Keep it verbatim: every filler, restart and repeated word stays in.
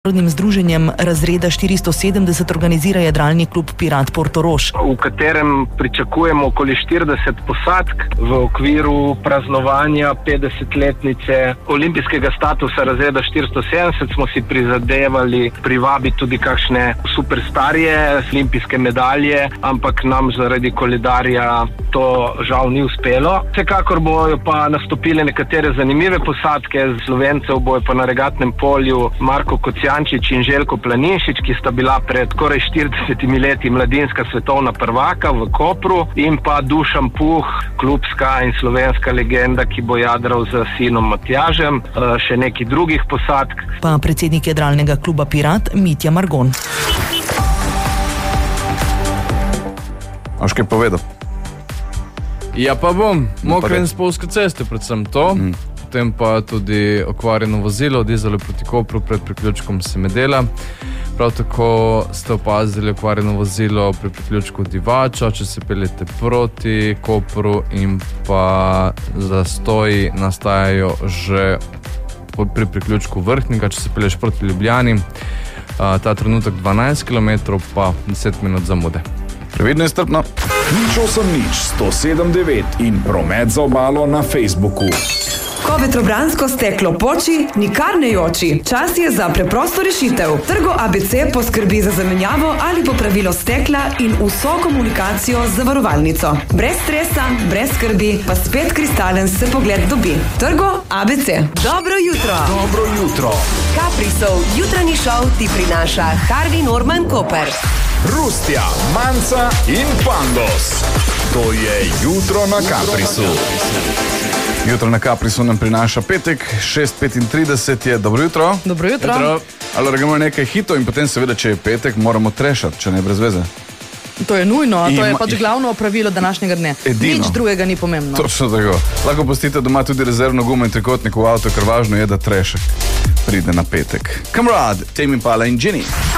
Narodnim združenjem razreda štiristo sedemdeset organizira jadralni klub Pirat Portorož, v katerem pričakujemo okoli štirideset posadk v okviru praznovanja petdesetletnice olimpijskega statusa razreda štiristo sedemdeset. Smo si prizadevali privabiti tudi kakšne superstarje, olimpijske medalje, ampak nam zaradi koledarja to žal ni uspelo. Vsekakor bojo pa nastopile nekatere zanimive posadke, Slovencev bojo pa na regatnem polju Marko Kocijančič in Željko Planinšič, ki sta bila pred skoraj štiridesetimi leti mladinska svetovna prvaka v Kopru, in pa Dušan Puh, klubska in slovenska legenda, ki bo jadral z sinom Matjažem, še neki drugih posadk. Pa predsednik jadralnega kluba Pirat Mitja Margon. Aš kaj povedal? Ja pa bom, mokre in spolske ceste, predvsem to. Mm. Potem pa tudi okvarjeno vozilo, dizalo proti Kopru pred priključkom Semedela. Prav tako ste opazili okvarjeno vozilo pri priključku Divača, če se peljete proti Kopru, in pa zastoji nastajajo že pri priključku Vrhnika, če se pelješ proti Ljubljani. Ta trenutek dvanajst kilometrov, pa deset minut zamude. Previdno in strpno. Nič osem nič, sto sedem devet in promet za obalo na Facebooku. Ko vetrobransko steklo poči, nikar ne joči. Čas je za preprosto rešitev. Trgo A B C poskrbi za zamenjavo ali popravilo stekla in vso komunikacijo z zavarovalnico. Brez stresa, brez skrbi, pa spet kristalen se pogled dobi. Trgo A B C. Dobro jutro. Dobro jutro. Caprisov jutranji šov ti prinaša Harvey Norman Koper. Rustja, Manca in Pandos. To je jutro na Caprisu. Jutro na Caprisu nam prinaša petek, šest petintrideset je. Dobro jutro. Dobro jutro. Jutro. Ali gremo nekaj hitov in potem seveda, če je petek, moramo trešati, če ne brez veze. To je nujno, to je Ima- pač glavno pravilo današnjega dne. Edino. Nič drugega ni pomembno. Točno tako. Lahko pustite doma tudi rezervno gumo in trikotnik v avto, ker važno je, da trešek pride na petek. Kamrad, Tame Impala in Ginny.